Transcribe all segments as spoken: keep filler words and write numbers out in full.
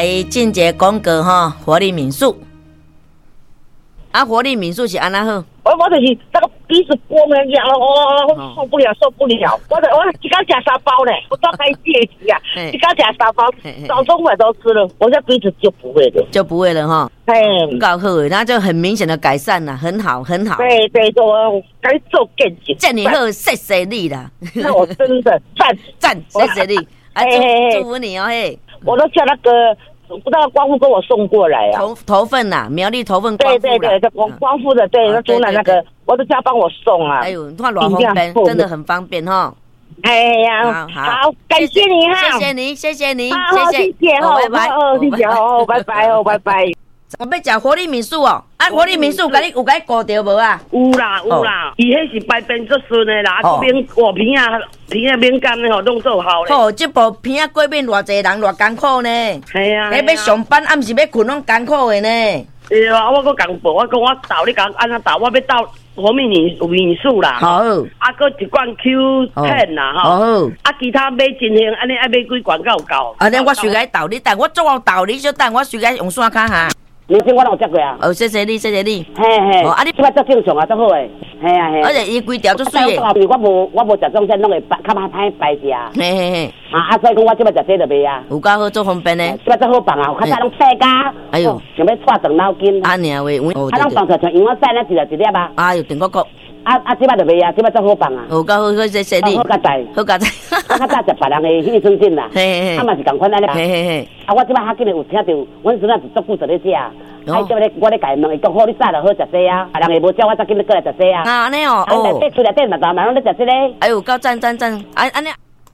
诶，进一个广告吼，活力民宿。啊，活力民宿是安那好？ 我我就是那个鼻子光了痒了，哦，受不了，受不了！我的我一刚吃三包呢，我到开戒期啊，一刚吃三包，早中晚都吃了，我这鼻子就不会了， 就不会了哈。 哎， 搞好诶，那就很明显的改善了，很好，很好。 对对，我该做更紧。 这你好，谢谢你啦。 那我真的赞赞，谢谢你，啊，祝祝福你哦嘿。 我都叫那个。不知道光复跟我送过来啊， 头头份呐，苗栗头份光复对对对，光光复的，对，那中南那个，我都叫他帮我送啊。 哎呦，你看软方便，真的很方便哈。 哎呀，好，感谢你哈， 谢谢你，谢谢你， 谢谢，谢谢哦，拜拜，哦，谢谢哦，拜拜哦，拜拜。 我要食活力民宿哦，啊，活力民宿，甲你有甲你顾到无啊？ 有啦有啦，伊迄是排便足顺的啦，这边画片啊片啊敏感的吼，弄做好咧。 哦，这部片啊过面偌济人偌艰苦呢？ 系啊， 你要上班，暗时要困，拢艰苦的呢。 对啊，我搁讲报，我讲我斗你讲安怎斗，我要斗活力民民宿啦。 好， 啊，搁一罐 Q 十 啦吼。好，啊，其他买真型，安尼爱买几罐够够？ 安尼我随该斗你等，我做我斗你就等，我随该用线卡哈。 明星我有接过啊！ 哦，谢谢你，谢谢你。 嘿嘿，哦，啊，你即摆足正常啊，足好诶。嘿啊嘿。 而且伊规条足水诶。 我无我无食中餐，拢会较较歹排食。 嘿嘿嘿。 啊啊，所以讲我即摆食这就袂啊。 有够好做方便诶。 即摆足好放啊，较早拢细家。哎呦，想要带长脑筋。 啊，尔喂， 啊，拢放出像洋芋晒那一粒一粒啊。 哎呦，顶个个。 啊啊，即摆就袂啊，即摆足好放啊。 有够好，好谢谢你。 好加载， 好加载。 我较早食别人诶益生菌啦。 嘿嘿嘿。 啊嘛是共款安尼。 嘿嘿嘿。 啊，我即摆较紧诶有听到，阮孙仔是足久在咧食。哎，这个我咧家问伊讲好，你早就好食些啊，人会无叫我再紧你过来食些啊。 啊，安尼哦， 哦。内底厝内底嘛，大嘛拢咧食这个。 哎呦，够赞赞赞，安安尼。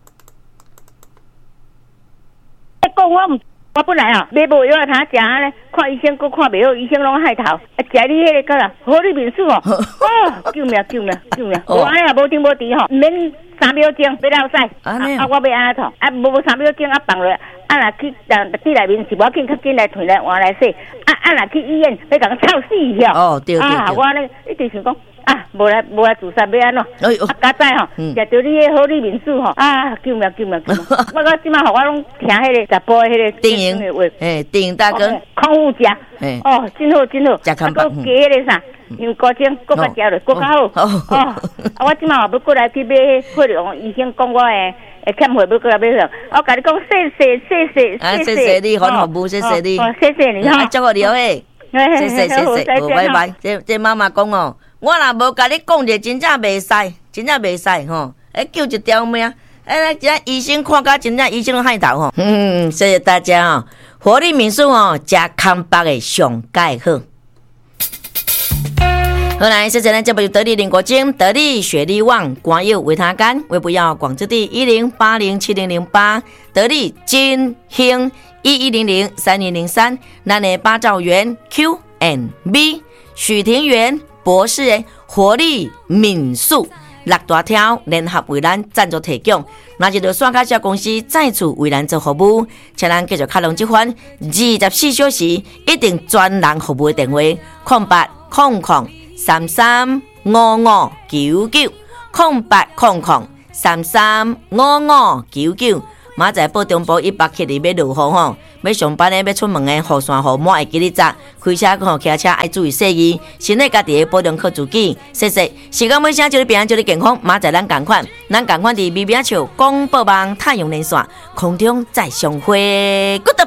你讲我唔，我本来啊，买无药通食咧，看医生，佫看袂好，医生拢害头。啊，食你迄个个啦，活力民宿哦，哦，救命救命救命！我安尼也无停无滴吼，免三秒钟要落屎。啊，我要安怎创？啊，无三秒钟啊放落。啊，若去人地内面是无要紧，较紧来退来换来洗。啊啊，若去医院要甲我臭死遐。 哦，对对对。 啊，我呢一直想讲啊，无来无来自杀要安怎？哎呦，啊，加载吼，食到你迄好利民宿吼，啊，救命救命救命！我我即摆互我拢听迄个直播迄个电影话，诶，电影大哥， 康复食，哦，真好真好， 食康复， 加迄个啥，香菇精，搁较食落，搁较好。哦，啊，我即摆也要过来去买配料，医生讲我诶。会欠货要过来买上，我甲你讲谢谢谢谢谢谢，谢谢你，好服务，谢谢你， 谢谢你哈， 祝我你好诶，谢谢谢谢，好拜拜。这这妈妈讲哦，我若无甲你讲者，真正袂使，真正袂使吼，哎救一条命，哎，这医生看甲真正医生都害头吼。嗯，谢谢大家哦，活力民宿哦，加康北的上盖好。好来，谢谢咱节目得力林国精、得力雪力旺、广友维他干、微不要广之地一零八零七零零八、得力金兴一一零零三零零三、咱的八兆元 Q and B、许庭园博士的活力民宿六大条联合为咱赞助提供，那就刷卡小公司再次为咱做服务，请咱继续开通这款二十四小时一定专人服务的电话：空八空空。三三五五九九空八空空三三五五九九，马仔报中部一百七里要落雨吼，要上班的要出门的，雨伞雨帽会记你扎，开车吼骑车爱注意细意，身体家己的保养靠自己。谢谢，时间尾声祝你平安，祝你健康，马仔咱同款，咱同款伫微微笑广播网太阳连线空中再相会 ，Good。